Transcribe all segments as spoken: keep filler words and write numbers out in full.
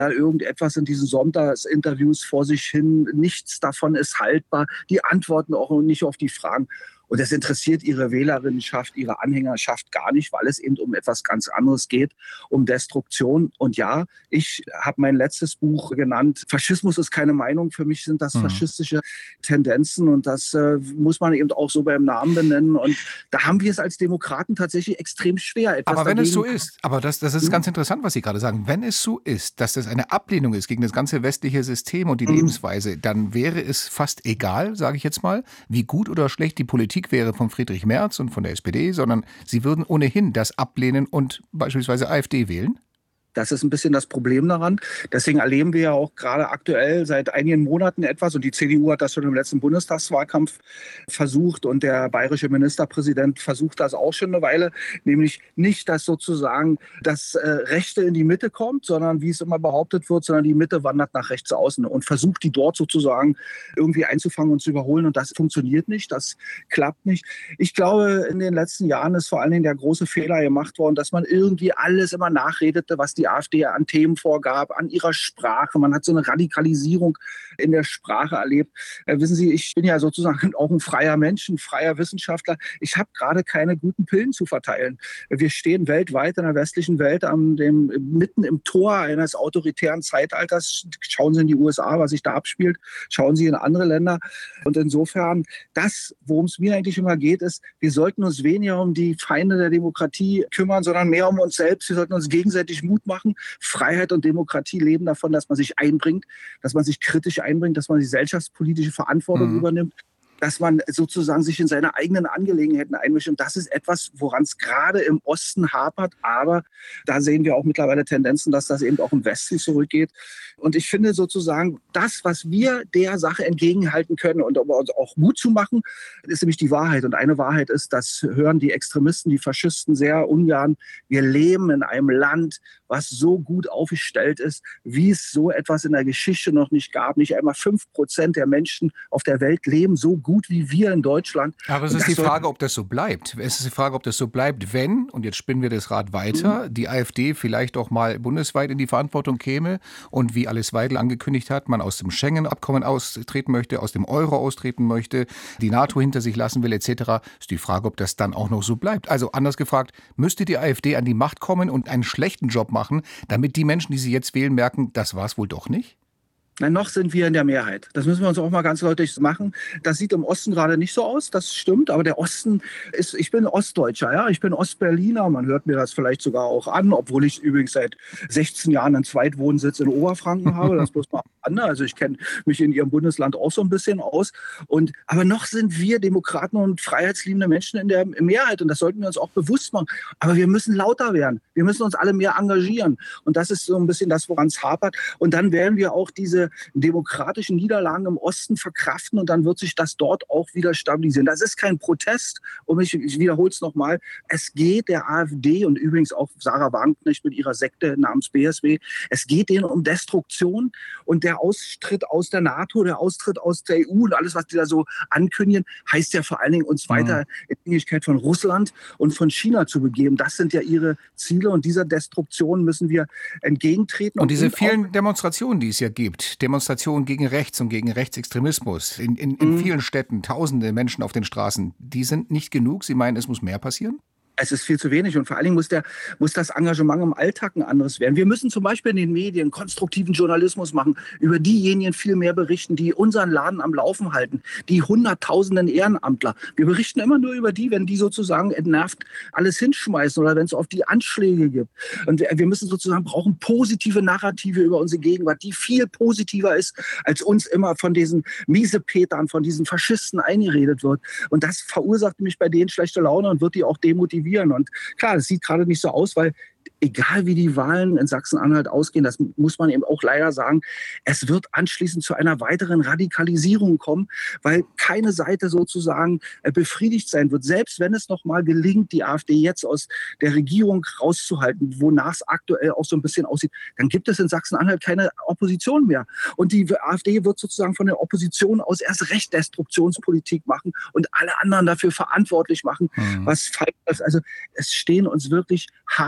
Ja, irgendetwas in diesen Sonntagsinterviews vor sich hin. Nichts davon ist haltbar. Die antworten auch nicht auf die Fragen. Und das interessiert ihre Wählerinnenschaft, ihre Anhängerschaft gar nicht, weil es eben um etwas ganz anderes geht, um Destruktion. Und ja, ich habe mein letztes Buch genannt, Faschismus ist keine Meinung. Für mich sind das faschistische Tendenzen und das äh, muss man eben auch so beim Namen benennen. Und da haben wir es als Demokraten tatsächlich extrem schwer. Etwas aber wenn dagegen es so ist, aber das, das ist ganz interessant, was Sie gerade sagen, wenn es so ist, dass das eine Ablehnung ist gegen das ganze westliche System und die Mhm. Lebensweise, dann wäre es fast egal, sage ich jetzt mal, wie gut oder schlecht die Politik wäre von Friedrich Merz und von der S P D, sondern Sie würden ohnehin das ablehnen und beispielsweise AfD wählen? Das ist ein bisschen das Problem daran. Deswegen erleben wir ja auch gerade aktuell seit einigen Monaten etwas, und die C D U hat das schon im letzten Bundestagswahlkampf versucht und der bayerische Ministerpräsident versucht das auch schon eine Weile, nämlich nicht, dass sozusagen das äh, Rechte in die Mitte kommt, sondern wie es immer behauptet wird, sondern die Mitte wandert nach rechts außen und versucht, die dort sozusagen irgendwie einzufangen und zu überholen. Und das funktioniert nicht, das klappt nicht. Ich glaube, in den letzten Jahren ist vor allen Dingen der große Fehler gemacht worden, dass man irgendwie alles immer nachredete, was die die AfD an Themen vorgab, an ihrer Sprache. Man hat so eine Radikalisierung in der Sprache erlebt. Äh, wissen Sie, ich bin ja sozusagen auch ein freier Mensch, ein freier Wissenschaftler. Ich habe gerade keine guten Pillen zu verteilen. Wir stehen weltweit in der westlichen Welt am dem, mitten im Tor eines autoritären Zeitalters. Schauen Sie in die U S A, was sich da abspielt. Schauen Sie in andere Länder. Und insofern, das, worum es mir eigentlich immer geht, ist, wir sollten uns weniger um die Feinde der Demokratie kümmern, sondern mehr um uns selbst. Wir sollten uns gegenseitig Mut machen. Freiheit und Demokratie leben davon, dass man sich einbringt, dass man sich kritisch einbringt, dass man die gesellschaftspolitische Verantwortung mhm. übernimmt, dass man sozusagen sich in seine eigenen Angelegenheiten einmischt. Und das ist etwas, woran es gerade im Osten hapert. Aber da sehen wir auch mittlerweile Tendenzen, dass das eben auch im Westen zurückgeht. Und ich finde sozusagen, das, was wir der Sache entgegenhalten können und um uns auch Mut zu machen, ist nämlich die Wahrheit. Und eine Wahrheit ist, das hören die Extremisten, die Faschisten sehr ungern. Wir leben in einem Land, was so gut aufgestellt ist, wie es so etwas in der Geschichte noch nicht gab. Nicht einmal fünf Prozent der Menschen auf der Welt leben so gut wie wir in Deutschland. Aber es ist die Frage, ob das so bleibt. Es ist die Frage, ob das so bleibt, wenn, und jetzt spinnen wir das Rad weiter, mhm. die AfD vielleicht auch mal bundesweit in die Verantwortung käme und wie Alice Weidel angekündigt hat, man aus dem Schengen-Abkommen austreten möchte, aus dem Euro austreten möchte, die NATO hinter sich lassen will et cetera. Ist die Frage, ob das dann auch noch so bleibt. Also anders gefragt, müsste die AfD an die Macht kommen und einen schlechten Job machen, damit die Menschen, die sie jetzt wählen, merken, das war es wohl doch nicht? Nein, noch sind wir in der Mehrheit. Das müssen wir uns auch mal ganz deutlich machen. Das sieht im Osten gerade nicht so aus, das stimmt. Aber der Osten ist, ich bin Ostdeutscher, ja, ich bin Ostberliner. Man hört mir das vielleicht sogar auch an, obwohl ich übrigens seit sechzehn Jahren einen Zweitwohnsitz in Oberfranken habe. Das bloß mal an. Also ich kenne mich in Ihrem Bundesland auch so ein bisschen aus. Und, aber noch sind wir Demokraten und freiheitsliebende Menschen in der Mehrheit. Und das sollten wir uns auch bewusst machen. Aber wir müssen lauter werden. Wir müssen uns alle mehr engagieren. Und das ist so ein bisschen das, woran es hapert. Und dann werden wir auch diese demokratischen Niederlagen im Osten verkraften und dann wird sich das dort auch wieder stabilisieren. Das ist kein Protest und ich, ich wiederhole es nochmal, es geht der AfD und übrigens auch Sarah Wagenknecht mit ihrer Sekte namens B S W, es geht denen um Destruktion und der Austritt aus der NATO, der Austritt aus der E U und alles, was die da so ankündigen, heißt ja vor allen Dingen, uns weiter in Abhängigkeit von Russland und von China zu begeben. Das sind ja ihre Ziele und dieser Destruktion müssen wir entgegentreten. Und, und diese vielen Demonstrationen, die es ja gibt, Demonstrationen gegen Rechts und gegen Rechtsextremismus, in, in, in mhm. vielen Städten, tausende Menschen auf den Straßen, die sind nicht genug? Sie meinen, es muss mehr passieren? Es ist viel zu wenig und vor allen Dingen muss, der, muss das Engagement im Alltag ein anderes werden. Wir müssen zum Beispiel in den Medien konstruktiven Journalismus machen, über diejenigen viel mehr berichten, die unseren Laden am Laufen halten, die hunderttausenden Ehrenamtler. Wir berichten immer nur über die, wenn die sozusagen entnervt alles hinschmeißen oder wenn es auf die Anschläge gibt. Und wir müssen sozusagen brauchen positive Narrative über unsere Gegenwart, die viel positiver ist, als uns immer von diesen Miesepetern, von diesen Faschisten eingeredet wird. Und das verursacht nämlich bei denen schlechte Laune und wird die auch demotivieren. Und klar, das sieht gerade nicht so aus, weil egal wie die Wahlen in Sachsen-Anhalt ausgehen, das muss man eben auch leider sagen, es wird anschließend zu einer weiteren Radikalisierung kommen, weil keine Seite sozusagen befriedigt sein wird. Selbst wenn es noch mal gelingt, die AfD jetzt aus der Regierung rauszuhalten, wonach es aktuell auch so ein bisschen aussieht, dann gibt es in Sachsen-Anhalt keine Opposition mehr. Und die AfD wird sozusagen von der Opposition aus erst recht Destruktionspolitik machen und alle anderen dafür verantwortlich machen, mhm. was falsch ist. Also es stehen uns wirklich harsche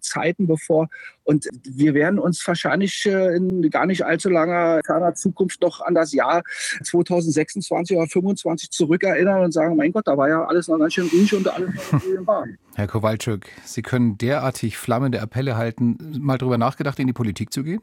Zeiten bevor. Und wir werden uns wahrscheinlich in gar nicht allzu langer, ferner Zukunft noch an das Jahr zweitausendsechsundzwanzig oder fünfundzwanzig zurückerinnern und sagen, mein Gott, da war ja alles noch ganz schön ruhig und alles noch in Bahn. Herr Kowalczyk, Sie können derartig flammende Appelle halten. Mal drüber nachgedacht, in die Politik zu gehen?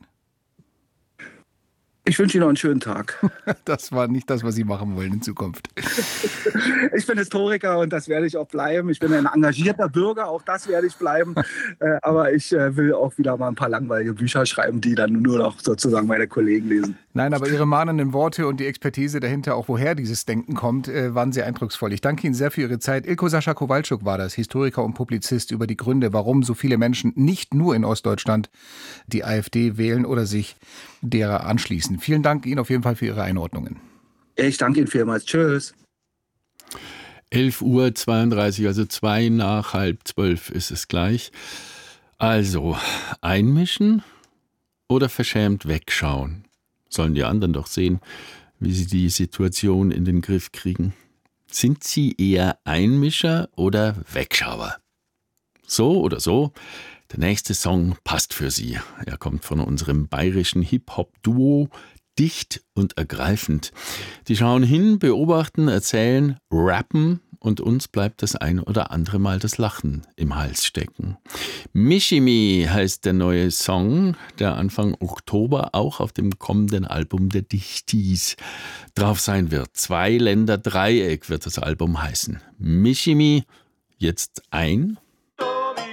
Ich wünsche Ihnen noch einen schönen Tag. Das war nicht das, was Sie machen wollen in Zukunft. Ich bin Historiker und das werde ich auch bleiben. Ich bin ein engagierter Bürger, auch das werde ich bleiben. Aber ich will auch wieder mal ein paar langweilige Bücher schreiben, die dann nur noch sozusagen meine Kollegen lesen. Nein, aber Ihre mahnenden Worte und die Expertise dahinter, auch woher dieses Denken kommt, waren sehr eindrucksvoll. Ich danke Ihnen sehr für Ihre Zeit. Ilko Sascha Kowalczyk war das, Historiker und Publizist, über die Gründe, warum so viele Menschen nicht nur in Ostdeutschland die AfD wählen oder sich derer anschließen. Vielen Dank Ihnen auf jeden Fall für Ihre Einordnungen. Ich danke Ihnen vielmals. Tschüss. elf Uhr zweiunddreißig, also zwei nach halb zwölf ist es gleich. Also, einmischen oder verschämt wegschauen? Sollen die anderen doch sehen, wie sie die Situation in den Griff kriegen. Sind Sie eher Einmischer oder Wegschauer? So oder so, der nächste Song passt für Sie. Er kommt von unserem bayerischen Hip-Hop-Duo Dicht und Ergreifend. Die schauen hin, beobachten, erzählen, rappen und uns bleibt das ein oder andere Mal das Lachen im Hals stecken. Michimi heißt der neue Song, der Anfang Oktober auch auf dem kommenden Album der Dichtis drauf sein wird. Zwei Länder Dreieck wird das Album heißen. Michimi, jetzt ein